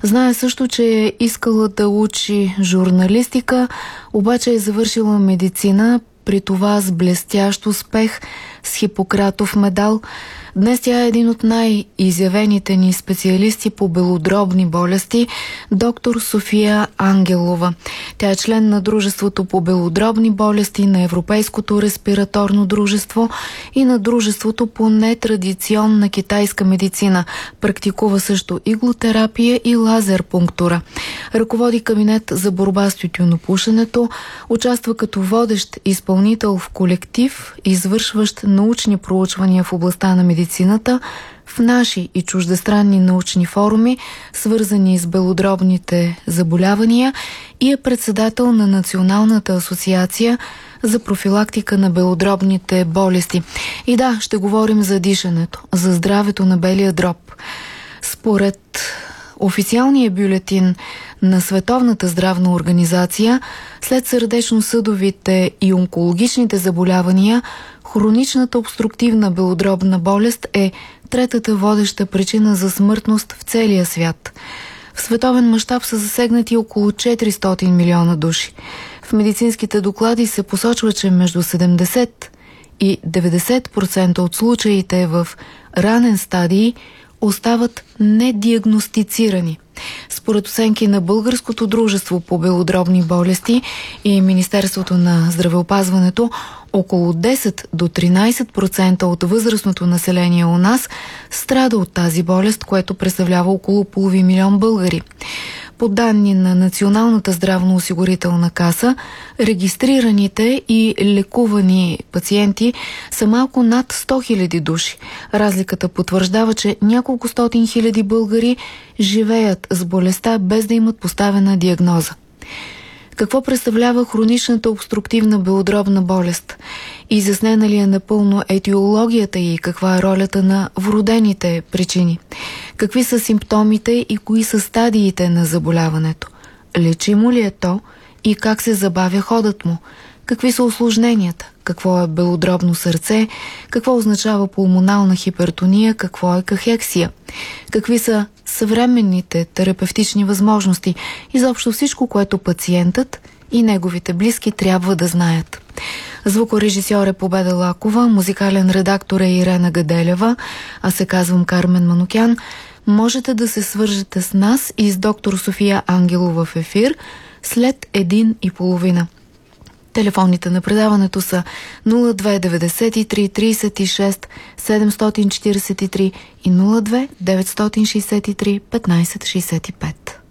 Знае също, че е искала да учи журналистика, обаче е завършила медицина, при това с блестящ успех, с Хипократов медал. Днес тя е един от най-изявените ни специалисти по белодробни болести, доктор София Ангелова. Тя е член на Дружеството по белодробни болести, на Европейското респираторно дружество и на Дружеството по нетрадиционна китайска медицина. Практикува също иглотерапия и лазер-пунктура. Ръководи кабинет за борба с тютюнопушенето, участва като водещ изпълнител в колектив, извършващ научни проучвания в областта на медицината в наши и чуждестранни научни форуми, свързани с белодробните заболявания, и е председател на Националната асоциация за профилактика на белодробните болести. И да, ще говорим за дишането, за здравето на белия дроб. Според официалния бюлетин на Световната здравна организация, след сърдечно-съдовите и онкологичните заболявания, хроничната обструктивна белодробна болест е третата водеща причина за смъртност в целия свят. В световен мащаб са засегнати около 400 милиона души. В медицинските доклади се посочва, че между 70 и 90% от случаите в ранен стадий остават недиагностицирани. Според оценки на Българското дружество по белодробни болести и Министерството на здравеопазването, около 10 до 13% от възрастното население у нас страда от тази болест, което представлява около половин милион българи. По данни на Националната здравноосигурителна каса, регистрираните и лекувани пациенти са малко над 100 000 души. Разликата потвърждава, че няколко стотин хиляди българи живеят с болестта без да имат поставена диагноза. Какво представлява хроничната обструктивна белодробна болест? Изяснена ли е напълно етиологията и каква е ролята на вродените причини? Какви са симптомите и кои са стадиите на заболяването? Лечимо ли е то и как се забавя ходът му? Какви са усложненията? Какво е белодробно сърце? Какво означава пулмонална хипертония? Какво е кахексия? Какви са съвременните терапевтични възможности? Изобщо всичко, което пациентът и неговите близки трябва да знаят. Звукорежисьор е Победа Лакова, музикален редактор е Ирена Гаделева, аз се казвам Кармен Манукян. Можете да се свържете с нас и с доктор София Ангелова в ефир след 1:30. Телефоните на предаването са 0293 36 743 и 02 963 1565.